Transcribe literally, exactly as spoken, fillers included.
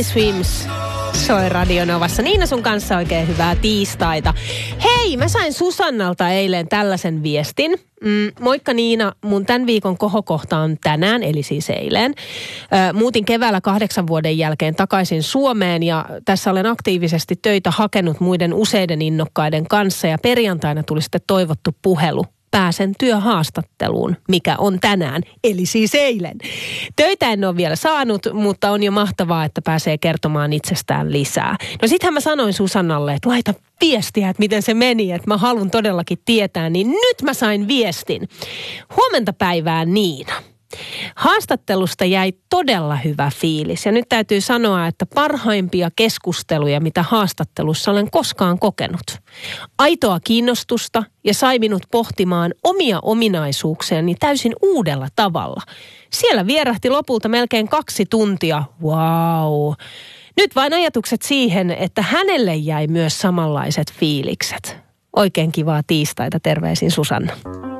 Swims soi Radio Novassa. Niina sun kanssa oikein hyvää tiistaita. Hei, mä sain Susannalta eilen tällaisen viestin. Mm, moikka Niina, mun tämän viikon kohokohta on tänään, eli siis eilen. Ö, muutin keväällä kahdeksan vuoden jälkeen takaisin Suomeen ja tässä olen aktiivisesti töitä hakenut muiden useiden innokkaiden kanssa ja perjantaina tuli sitten toivottu puhelu. Pääsen työhaastatteluun, mikä on tänään, eli siis eilen. Töitä en ole vielä saanut, mutta on jo mahtavaa, että pääsee kertomaan itsestään lisää. No sittenhän mä sanoin Susannalle, että laita viestiä, että miten se meni, että mä haluan todellakin tietää, niin nyt mä sain viestin. Huomenta päivää Niina. Haastattelusta jäi todella hyvä fiilis ja nyt täytyy sanoa, että parhaimpia keskusteluja, mitä haastattelussa olen koskaan kokenut. Aitoa kiinnostusta ja sai minut pohtimaan omia ominaisuuksiani täysin uudella tavalla. Siellä vierähti lopulta melkein kaksi tuntia. Wow! Nyt vain ajatukset siihen, että hänelle jäi myös samanlaiset fiilikset. Oikein kivaa tiistaita, terveisin Susanna.